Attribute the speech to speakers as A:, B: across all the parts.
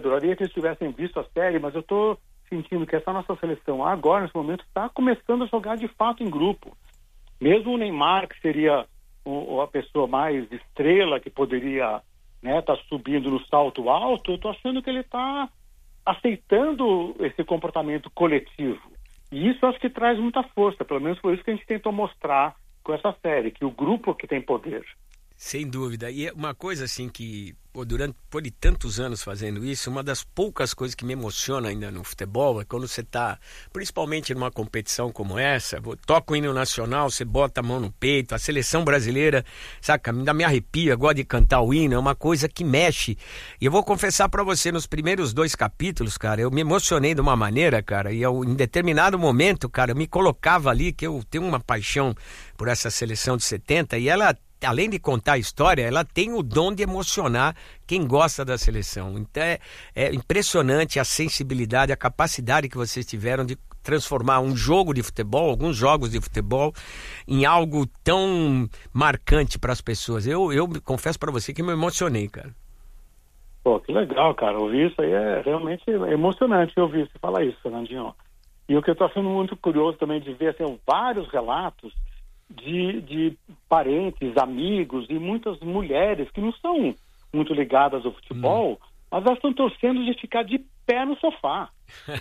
A: adoraria que eles tivessem visto a série, mas eu estou sentindo que essa nossa seleção agora, nesse momento, está começando a jogar de fato em grupo. Mesmo o Neymar, que seria a pessoa mais estrela, que poderia tá subindo no salto alto, eu estou achando que ele está aceitando esse comportamento coletivo. E isso acho que traz muita força, pelo menos foi isso que a gente tentou mostrar com essa série, que o grupo que tem poder.
B: Sem dúvida. E uma coisa assim que, por tantos anos fazendo isso, uma das poucas coisas que me emociona ainda no futebol é quando você está, principalmente numa competição como essa, toca o hino nacional, você bota a mão no peito, a seleção brasileira, saca, ainda me arrepia, gosta de cantar o hino, é uma coisa que mexe. E eu vou confessar pra você, nos primeiros 2 capítulos, cara, eu me emocionei de uma maneira, cara, e em determinado momento, cara, eu me colocava ali, que eu tenho uma paixão por essa seleção de 70, e ela, além de contar a história, ela tem o dom de emocionar quem gosta da seleção. Então é impressionante a sensibilidade, a capacidade que vocês tiveram de transformar um jogo de futebol, alguns jogos de futebol, em algo tão marcante para as pessoas. Eu confesso para você que me emocionei, cara.
A: Pô, que legal, cara. Ouvir isso aí é realmente emocionante ouvir você falar isso, Fernandinho. E o que eu estou achando muito curioso também de ver, assim, vários relatos de parentes, amigos e muitas mulheres que não são muito ligadas ao futebol, mas elas estão torcendo de ficar de pé no sofá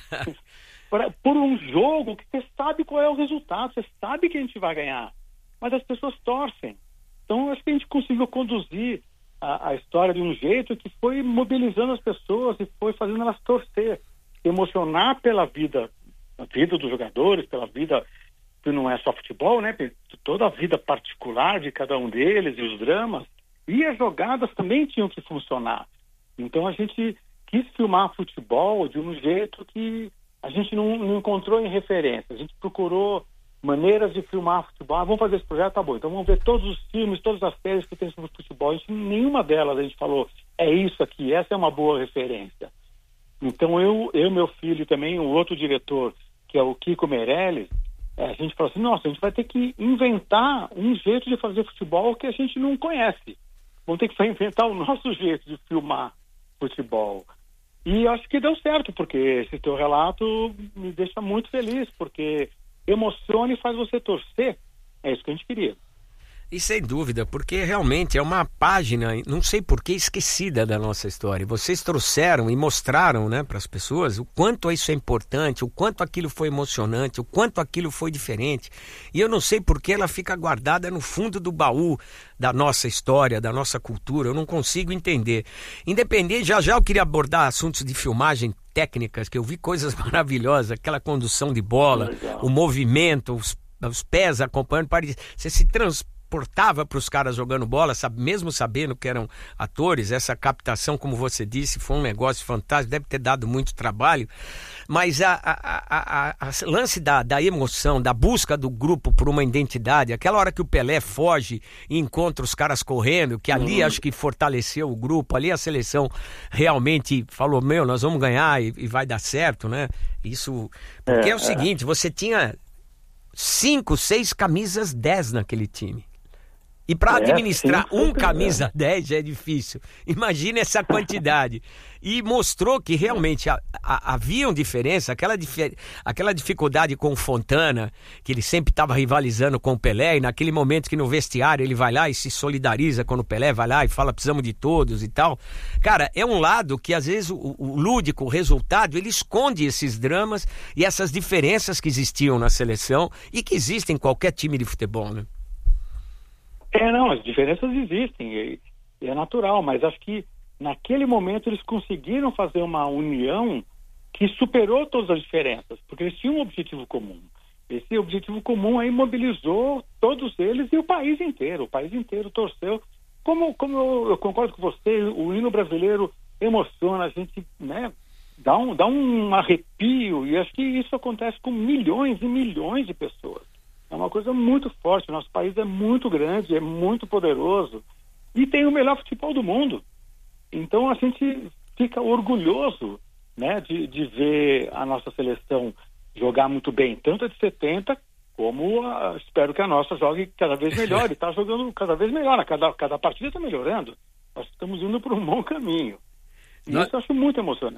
A: por um jogo que você sabe qual é o resultado, você sabe que a gente vai ganhar, mas as pessoas torcem. Então acho que a gente conseguiu conduzir a história de um jeito que foi mobilizando as pessoas e foi fazendo elas torcer, emocionar pela vida, a vida dos jogadores, pela vida que não é só futebol, né? Toda a vida particular de cada um deles e os dramas. E as jogadas também tinham que funcionar. Então a gente quis filmar futebol de um jeito que a gente não encontrou em referência. A gente procurou maneiras de filmar futebol. Vamos fazer esse projeto, tá bom. Então vamos ver todos os filmes, todas as séries que tem sobre futebol. Nenhuma delas a gente falou, é isso aqui, essa é uma boa referência. Então eu meu filho e também o outro diretor, que é o Kiko Meirelles, a gente falou assim, nossa, a gente vai ter que inventar um jeito de fazer futebol que a gente não conhece. Vamos ter que inventar o nosso jeito de filmar futebol. E acho que deu certo, porque esse teu relato me deixa muito feliz, porque emociona e faz você torcer. É isso que a gente queria.
B: E sem dúvida, porque realmente é uma página, não sei por que, esquecida da nossa história. Vocês trouxeram e mostraram, né, para as pessoas o quanto isso é importante, o quanto aquilo foi emocionante, o quanto aquilo foi diferente. E eu não sei por que ela fica guardada no fundo do baú da nossa história, da nossa cultura. Eu não consigo entender. Independente, já eu queria abordar assuntos de filmagem técnicas, que eu vi coisas maravilhosas, aquela condução de bola, o movimento, os pés acompanhando, você se transportava para os caras jogando bola, mesmo sabendo que eram atores. Essa captação, como você disse, foi um negócio fantástico, deve ter dado muito trabalho, mas a lance da emoção, da busca do grupo por uma identidade, aquela hora que o Pelé foge e encontra os caras correndo, que ali acho que fortaleceu o grupo, ali a seleção realmente falou, nós vamos ganhar e vai dar certo, né? Isso, porque é o seguinte, você tinha 5, 6 camisas 10 naquele time. E para administrar camisa 10 já é difícil. Imagina essa quantidade. E mostrou que realmente haviam diferença, aquela dificuldade com o Fontana, que ele sempre estava rivalizando com o Pelé, e naquele momento que no vestiário ele vai lá e se solidariza quando o Pelé vai lá e fala, precisamos de todos e tal. Cara, é um lado que às vezes o lúdico, o resultado, ele esconde esses dramas e essas diferenças que existiam na seleção e que existem em qualquer time de futebol, né?
A: Não, as diferenças existem, e é natural, mas acho que naquele momento eles conseguiram fazer uma união que superou todas as diferenças, porque eles tinham um objetivo comum. Esse objetivo comum aí mobilizou todos eles e o país inteiro torceu. Como eu concordo com você, o hino brasileiro emociona, a gente, né, dá um arrepio, e acho que isso acontece com milhões e milhões de pessoas. É uma coisa muito forte. Nosso país é muito grande, é muito poderoso e tem o melhor futebol do mundo. Então a gente fica orgulhoso, né, de ver a nossa seleção jogar muito bem, tanto a de 70 como espero que a nossa jogue cada vez melhor. E está jogando cada vez melhor, cada partida está melhorando. Nós estamos indo por um bom caminho. E isso eu acho muito emocionante.